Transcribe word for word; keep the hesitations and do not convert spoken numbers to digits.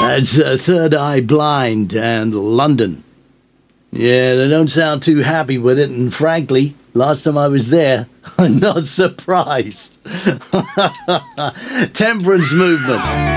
That's uh, Third Eye Blind and London. Yeah, they don't sound too happy with it, and frankly, last time I was there, I'm not surprised. Temperance movement.